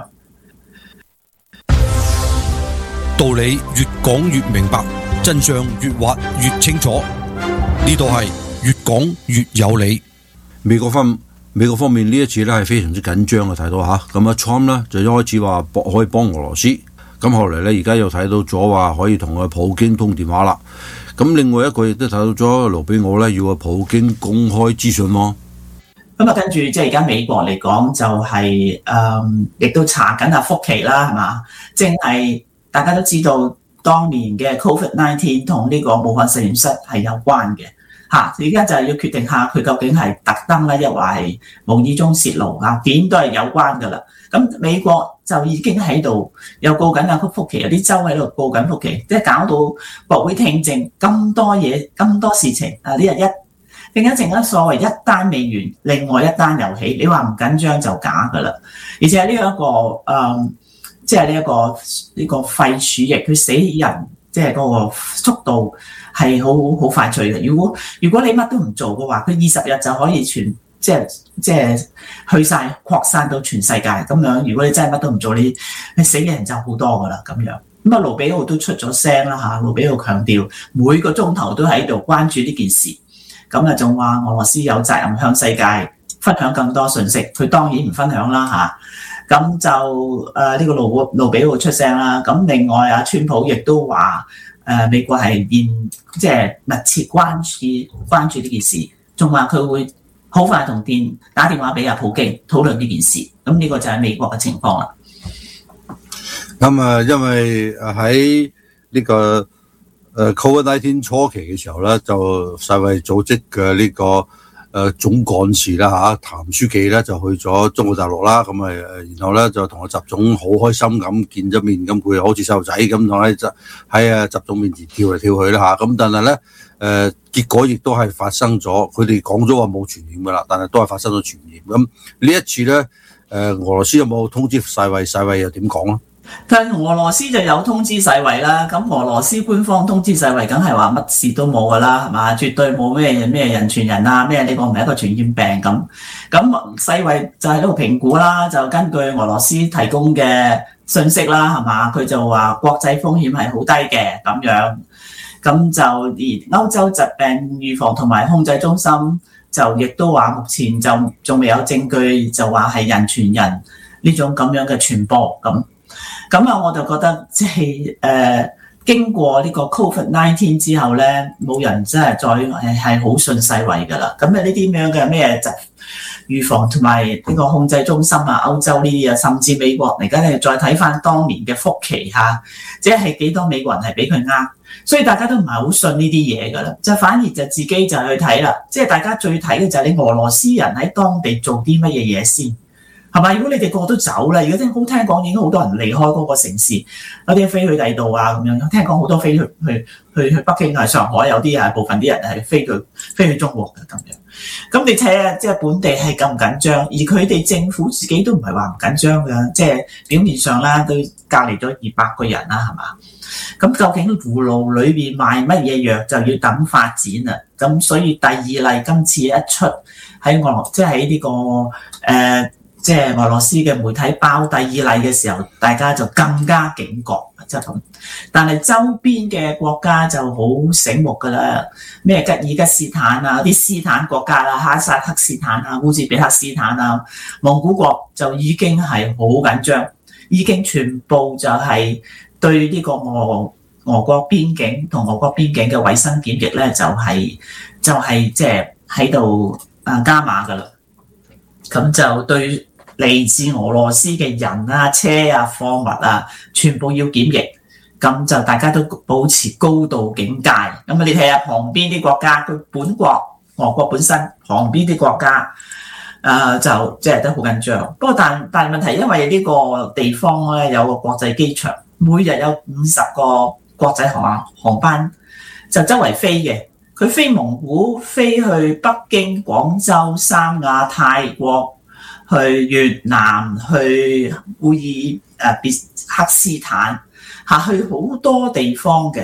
道理越講越明白，真相越挖越清楚。呢度係越講越有理。 美國方美國方面呢一次咧係非常之緊張嘅，睇到吓，咁啊 Trump 咧就一開始話可以幫俄羅斯，咁後嚟咧而家又睇到咗話可以同佢普京通電話啦。咁另外一個亦都睇到咗盧比奧咧要個普京公開資訊喎。 咁啊，跟住即係而家美國嚟講就係、是、誒，亦、嗯、都查緊阿福奇啦，係嘛？正係大家都知道當年嘅 Covid 十九 同呢個武漢實驗室係有關嘅嚇。而家就係要決定下佢究竟係特登咧，抑或係無意中泄露啊？點都係有關噶啦。咁美國就已經喺度又告緊阿福奇，有啲州喺度告緊福奇，即係搞到國會聽證咁多嘢，咁多事情啊！呢日一另一陣間所謂一單未完，另外一單又起，你話唔緊張就假噶啦。而且呢、這、一個誒，即係呢一個呢、這個肺鼠疫，佢死人即係嗰個速度係好好快脆嘅。如果如果你乜都唔做嘅話，佢二十日就可以全。即係即係去晒擴散到全世界咁樣。如果你真係乜都唔做，你你死嘅人就好多噶啦咁樣。咁啊，盧比奧都出咗聲啦嚇。盧比奧強調每個鐘頭都喺度關注呢件事。咁啊，仲話俄羅斯有責任向世界分享更多信息。佢當然唔分享啦嚇。咁就誒呢、呃這個盧盧比奧出聲啦。咁另外啊，川普亦都話誒、呃、美國係現即係密切關注關注呢件事，仲話佢會好快同電打電話俾阿普京討論呢件事，咁呢個就係美國嘅情況啦。 咁啊，因為喺呢個誒 Covid 十九 初期嘅時候咧，就世衛組織嘅呢個誒總幹事啦嚇，譚書記咧就去咗中國大陸啦，咁啊，然後咧就同阿習總好開心咁見咗面，咁佢好似細路仔咁同喺喺啊習總面前跳嚟跳去啦嚇，咁但係咧。誒、呃、結果亦都係發生咗，佢哋講咗話冇傳染噶啦，但係都係發生咗傳染。咁呢一次咧，誒、呃、俄羅斯有冇通知世衛？世衛又點講咧？ 但俄羅斯就有通知世衛啦。咁俄羅斯官方通知世衛，梗係話乜事都冇噶啦，係嘛？絕對冇咩咩人傳人啊，咩呢個唔係一個傳染病咁。咁世衛就喺度評估啦，就根據俄羅斯提供嘅信息啦，係嘛？佢就話國際風險係好低嘅咁樣。咁就而歐洲疾病預防同埋控制中心就亦都話，目前就仲未有證據就話係人傳人呢種咁樣嘅傳播咁。咁啊，我就覺得即係誒經過呢個 Covid 十九 之後咧，冇人真係再係係好信世衛噶啦。咁啊，呢啲咁樣嘅咩疾預防同埋呢個控制中心啊，歐洲呢啲啊，甚至美國，而家你再睇翻當年嘅福奇嚇，即係幾多美國人係俾佢呃。所以大家都唔係好信呢啲嘢㗎啦，就反而就自己就去睇啦。即係大家最睇嘅就係你俄羅斯人喺當地做啲乜嘢嘢先，係咪？如果你哋個個都走啦，如果聽好聽講已經好多人離開嗰個城市，有啲飛去第二度啊咁樣。聽講好多飛去去去去北京啊、上海，有啲啊部分啲人係飛去飛去中國嘅咁樣。咁你睇下，即係本地係咁緊張，而佢哋政府自己都唔係話唔緊張㗎，即係表面上啦都隔離咗二百個人啦，係嘛？咁究竟葫蘆裏邊賣乜嘢藥就要等發展啦。咁所以第二例今次一出喺俄羅，即係喺呢個誒、呃，即係俄羅斯嘅媒體爆第二例嘅時候，大家就更加警覺，即係咁。但係周邊嘅國家就好醒目㗎啦，咩吉爾吉斯坦啊，啲斯坦國家啦，哈薩克斯坦啊、烏茲比克斯坦啊、蒙古國就已經係好緊張，已經全部就係、是。對呢個俄俄國邊境同俄國邊境嘅衛生檢疫咧，就係、是、就係即係喺度啊加碼噶啦。咁就對嚟自俄羅斯嘅人啊、車啊、貨物啊，全部要檢疫。咁就大家都保持高度警戒。咁啊，你睇下旁邊啲國家，佢本國俄國本身旁邊啲國家，啊、呃、就即係都好緊張。不過但但係問題，因為呢個地方咧有個國際機場。每日有五十個國際航航班就周圍飛嘅，佢飛蒙古、飛去北京、廣州、三亞、泰國、去越南、去烏爾誒別克斯坦，嚇去好多地方嘅。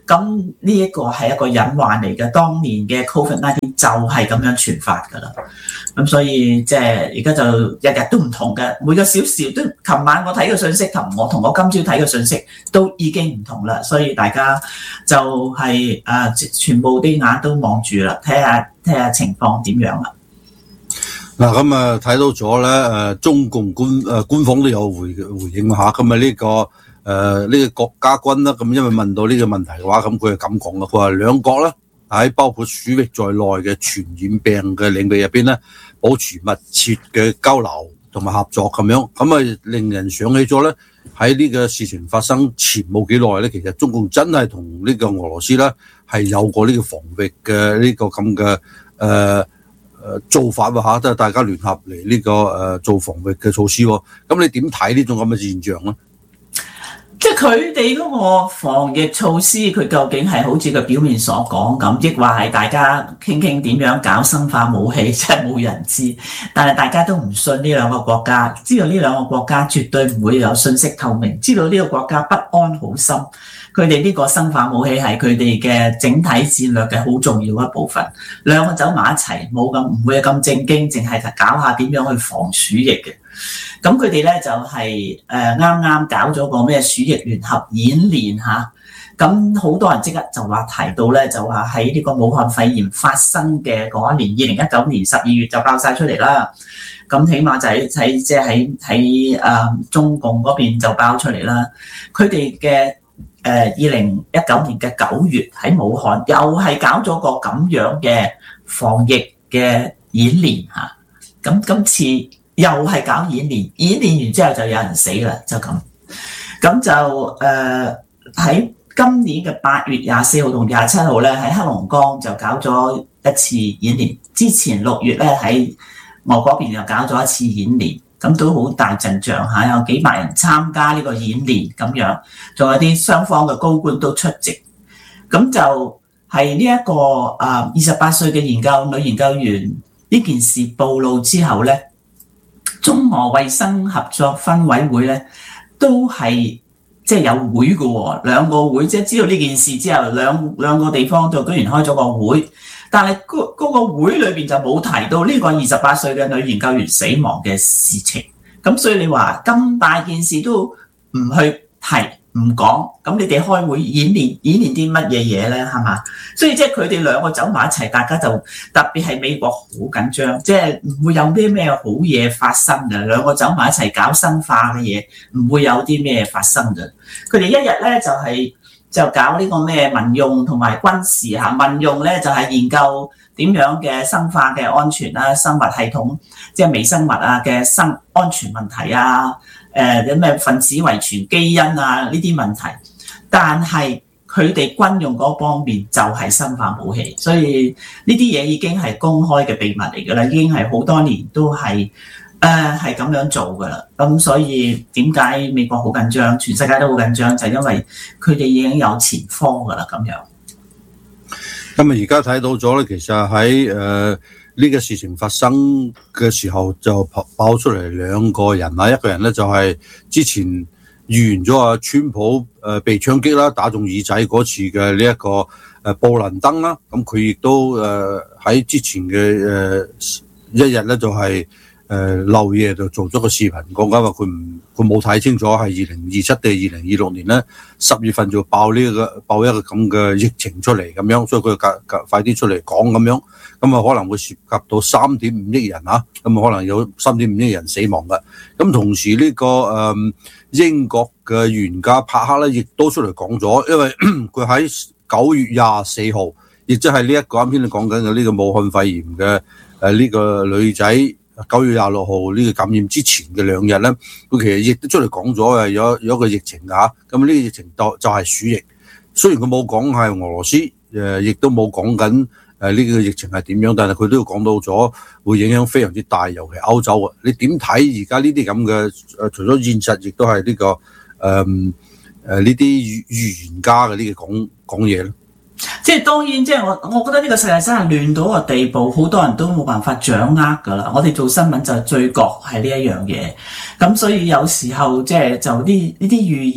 咁呢一個係一個隱患嚟嘅，當年嘅 Covid 十九 就係咁樣傳發㗎啦。咁所以即係而家就日日都唔同嘅，每個小時都。琴晚我睇嘅信息同我同我今朝睇嘅信息都已經唔同啦，所以大家就係、是、誒、呃、全部啲眼都望住啦，睇下睇下情況點樣啦。 嗱咁啊睇到咗咧誒，中共官誒、呃、官方都有回回應下，咁啊呢個誒呢、呃這個國家軍啦，咁因為問到呢個問題嘅話，咁佢係咁講嘅，佢話兩國咧喺包括鼠疫在內嘅傳染病嘅領域入邊咧，保持密切嘅交流同埋合作咁樣，咁啊令人想起咗咧喺呢個事情發生前冇幾耐咧，其實中共真係同呢個俄羅斯咧係有過呢個防疫嘅呢個咁嘅誒誒做法喎嚇，都係大家聯合嚟呢個誒做防疫嘅措施喎。咁你點睇呢種咁嘅現象咧？ 即係佢哋嗰個防疫措施，佢究竟係好似佢表面所講咁，抑或係大家傾傾點樣搞生化武器，真係冇人知。但係大家都唔信呢兩個國家，知道呢兩個國家絕對唔會有信息透明，知道呢個國家不安好心。佢哋呢個生化武器係佢哋嘅整體戰略嘅好重要一部分。兩個走埋一齊，冇咁唔會咁正經，淨係搞下點樣去防鼠疫嘅。咁佢哋咧就係誒啱啱搞咗個咩鼠疫聯合演練嚇，咁好多人即刻就話提到咧，就話喺呢個武漢肺炎發生嘅嗰一年，二零一九年十二月就爆晒出嚟啦。咁起碼就喺喺即係喺喺誒中共嗰邊就爆出嚟啦。佢哋嘅誒二零一九年嘅九月喺武漢又係搞咗個咁樣嘅防疫嘅演練嚇，咁今次又係搞演練，演練完之後就有人死啦，就咁。咁就誒喺、呃、今年嘅八月廿四號同廿七號咧，喺黑龍江就搞咗一次演練。之前六月咧喺俄嗰邊又搞咗一次演練，咁都好大陣仗嚇，有幾百人參加呢個演練咁樣，仲有啲雙方嘅高官都出席。咁就係呢一個誒二十八歲嘅研究女研究員呢件事暴露之後咧。中俄衛生合作分委會咧，都係即係有會嘅喎，兩個會即係知道呢件事之後，兩兩個地方就居然開咗個會，但係嗰嗰個會裏邊就冇提到呢個二十八歲嘅女研究員死亡嘅事情。咁所以你話咁大件事都唔去提唔講，咁你哋開會演練演練啲乜嘢嘢咧？係嘛？所以即係佢哋兩個走埋一齊，大家就特別係美國好緊張，即係唔會有啲咩好嘢發生嘅。兩個走埋一齊搞生化嘅嘢，唔會有啲咩發生嘅。佢哋一日咧就係、是、就搞呢個咩民用同埋軍事嚇。民用咧就係、是、研究點樣嘅生化嘅安全啦、生物系統，即係微生物啊嘅生安全問題啊。誒有咩分子遺傳基因啊呢啲問題，但係佢哋軍用嗰方面就係生化武器，所以呢啲嘢已經係公開嘅秘密嚟㗎啦，已經係好多年都係誒係咁樣做㗎啦。咁所以點解美國好緊張，全世界都好緊張，就係因為佢哋已經有前科㗎啦咁樣。 咁啊，而家睇到咗咧，其實喺誒呢個事情發生嘅時候就爆出嚟兩個人啦，一個人咧就係之前預言咗阿川普誒被槍擊啦，打中耳仔嗰次嘅呢一個誒布林登啦，咁佢亦都誒喺之前嘅誒一日咧就係誒漏夜就做咗個視頻講緊話佢唔佢冇睇清楚係二零二七定係二零二六年咧十月份就爆呢個爆一個咁嘅疫情出嚟咁樣，所以佢就快啲出嚟講咁樣。咁啊，可能會涉及到三點五億人啊，咁啊，可能有三點五億人死亡嘅。咁同時呢、這個誒、嗯、英國嘅原價帕克咧，亦都出嚟講咗，因為佢喺九月廿四號，亦即係呢一個啱先你講緊嘅呢個武漢肺炎嘅誒呢個女仔九月廿六號呢個感染之前嘅兩日咧，佢其實亦都出嚟講咗誒有有一個疫情啊。咁呢個疫情就就係鼠疫，雖然佢冇講係俄羅斯，誒亦都冇講緊。誒呢個疫情係點樣？但係佢都要講到咗，會影響非常之大，尤其歐洲啊！你點睇而家呢啲咁嘅誒？除咗現實，亦都係呢個誒誒呢啲預預言家嘅呢個講講嘢咧。 即係當然，即係我我覺得呢個世界真係亂到個地步，好多人都冇辦法掌握㗎啦。我哋做新聞就最覺係呢一樣嘢，咁所以有時候即係就啲呢啲預言。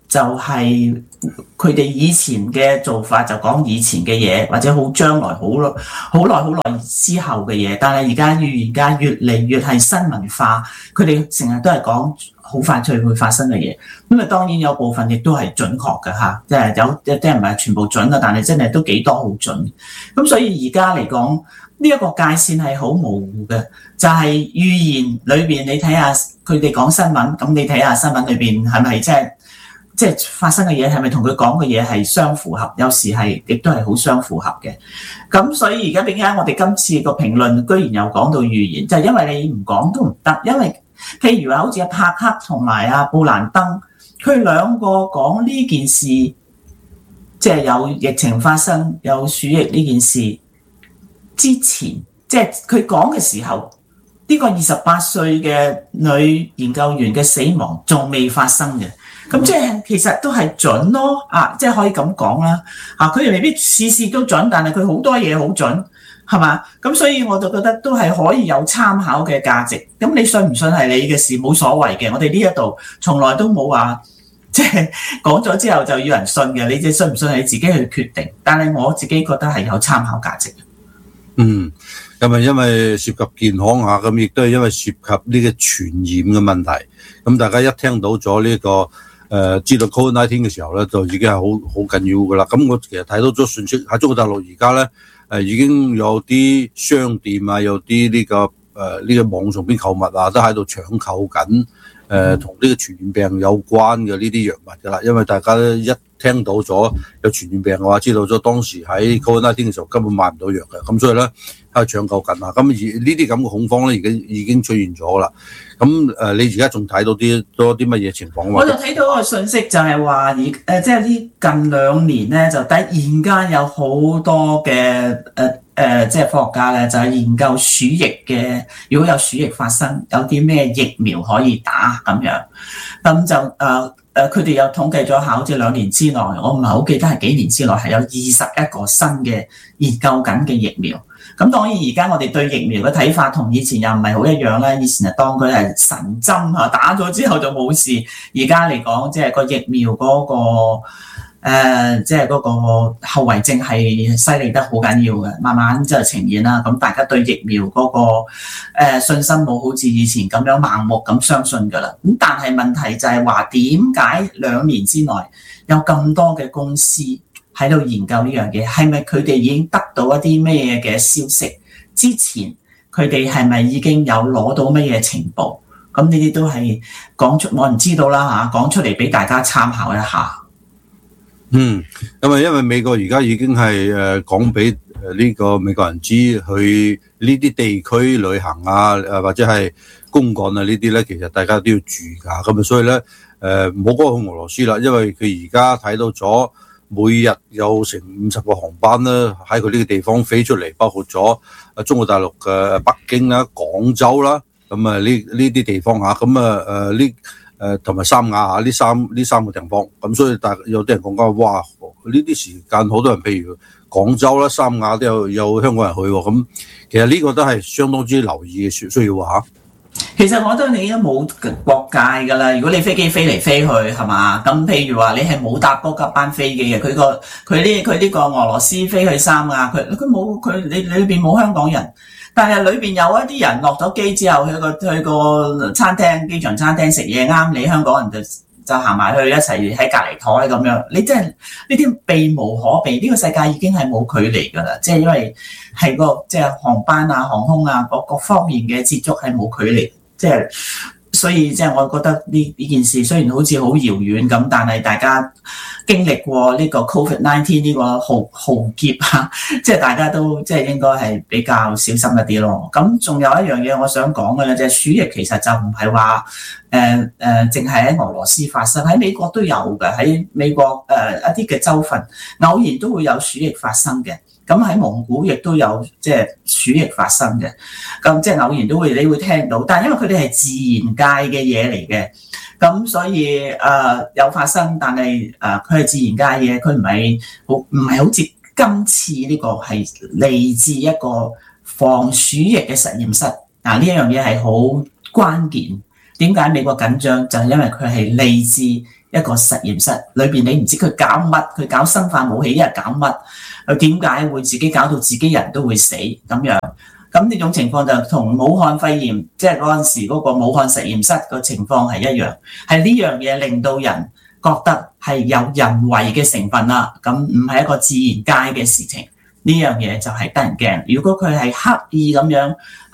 就係佢哋以前嘅做法，就講以前嘅嘢，或者好將來好耐好耐好耐之後嘅嘢。但係而家預言家越嚟越係新文化，佢哋成日都係講好快脆會發生嘅嘢。咁啊，當然有部分亦都係準確嘅嚇，即係有有啲人唔係全部準啊，但係真係都幾多好準。咁所以而家嚟講，呢一個界線係好模糊嘅，就係預言裏邊你睇下佢哋講新聞，咁你睇下新聞裏邊係咪即係即係發生嘅嘢係咪同佢講嘅嘢係相符合？有時係亦都係好相符合嘅。咁所以而家點解我哋今次個評論居然又講到預言，就係因為你唔講都唔得，因為譬如話好似阿帕克同埋阿布蘭登，佢兩個講呢件事，即係有疫情發生有鼠疫呢件事之前，即係佢講嘅時候，呢個二十八歲嘅女研究員嘅死亡仲未發生嘅，咁即係其實都係準咯，啊，即係可以咁講啦，啊，佢哋未必事事都準，但係佢好多嘢好準，係嘛？咁所以我就覺得都係可以有參考嘅價值。咁你信唔信係你嘅事冇所謂嘅，我哋呢一度從來都冇話即係講咗之後就要人信嘅，你即係信唔信係你自己去決定。但係我自己覺得係有參考價值。 嗯，咁啊，因為涉及健康嚇，咁亦都係因為涉及呢個傳染嘅問題。咁大家一聽到咗呢、這個誒、呃、知道 Covid 十九 嘅時候咧，就已經係好好緊要噶啦。咁我其實睇到咗信息喺中國大陸而家咧誒已經有啲商店啊，有啲呢、這個誒呢、呃這個網上邊購物啊，都喺度搶購緊誒同呢個傳染病有關嘅呢啲藥物噶啦。因為大家咧一聽到咗有傳染病嘅話，知道咗當時喺 Covid 十九 嘅時候根本買唔到藥嘅，咁所以咧喺度搶購緊啊！咁而呢啲咁嘅恐慌咧，已經已經出現咗啦。咁誒，你而家仲睇到啲多啲乜嘢情況？ 我就睇到個信息就係話，而誒即係呢近兩年咧，就突然間有好多嘅誒誒，即係科學家咧，就係研究鼠疫嘅。如果有鼠疫發生，有啲咩疫苗可以打咁樣，咁就誒。呃誒佢哋有統計咗下，好似兩年之內，我唔係好記得係幾年之內，係有二十一個新嘅研究緊嘅疫苗。咁當然而家我哋對疫苗嘅睇法同以前又唔係好一樣啦。以前係當佢係神針嚇，打咗之後就冇事。而家嚟講，即係個疫苗嗰個誒，即係嗰個後遺症係犀利得好緊要嘅，慢慢就呈現啦。咁大家對疫苗嗰個誒信心冇好似以前咁樣盲目咁相信㗎啦。咁但係問題就係話，點解兩年之內有咁多嘅公司喺度研究呢樣嘢？係咪佢哋已經得到一啲咩嘅消息？之前佢哋係咪已經有攞到乜嘢情報？咁呢啲都係講出我唔知道啦嚇，講出嚟俾大家參考一下。 嗯，咁啊，因為美國而家已經係誒講俾誒呢個美國人知，去呢啲地區旅行啊，誒或者係公幹啊呢啲咧，其實大家都要注意㗎。咁啊，所以咧誒唔好講去俄羅斯啦，因為佢而家睇到咗每日有成五十個航班咧喺佢呢個地方飛出嚟，包括咗啊中國大陸嘅北京啦、廣州啦，咁啊呢呢啲地方嚇，咁啊誒呢。誒同埋三亞嚇呢三呢三個地方，咁所以大有啲人講緊，哇！呢啲時間好多人，譬如廣州啦、三亞都有有香港人去喎，咁其實呢個都係相當之留意嘅需需要嚇。 其實我覺得你都冇國界㗎啦，如果你飛機飛嚟飛去係嘛，咁譬如話你係冇搭嗰架班飛機嘅，佢個佢呢佢呢個俄羅斯飛去三亞，佢佢冇佢你裏邊冇香港人。但係裏邊有一啲人落咗機之後，去個去個餐廳、機場餐廳食嘢，啱你香港人就就行埋去一齊喺隔離台咁樣。你真係呢啲避無可避，呢、這個世界已經係冇距離㗎啦。即係因為係個即係航班啊、航空啊各各方面嘅接觸係冇距離，即係所以即係我覺得呢呢件事雖然好似好遙遠咁，但係大家經歷過呢個 Covid 十九 呢個浩浩劫啊，即係大家都即係應該係比較小心一啲咯。咁仲有一樣嘢我想講嘅咧，就係鼠疫其實就唔係話誒誒，淨係喺俄羅斯發生，喺美國都有嘅。喺美國誒、呃、一啲嘅州份偶然都會有鼠疫發生嘅。咁喺蒙古亦都有即係鼠疫發生嘅。咁即係偶然都會你會聽到，但係因為佢哋係自然界嘅嘢嚟嘅。咁所以誒、呃、有發生，但係誒佢係自然界嘢，佢唔係好唔係好似今次呢個係嚟自一個防鼠疫嘅實驗室。嗱呢一樣嘢係好關鍵。點解美國緊張？就係因為佢係嚟自一個實驗室裏邊，你唔知佢搞乜，佢搞生化武器，一係搞乜，佢點解會自己搞到自己人都會死咁樣？咁呢種情況就同武漢肺炎，即係嗰陣時嗰個武漢實驗室個情況係一樣，係呢樣嘢令到人覺得係有人為嘅成分啦，咁唔係一個自然界嘅事情。呢樣嘢就係得人驚。如果佢係刻意咁樣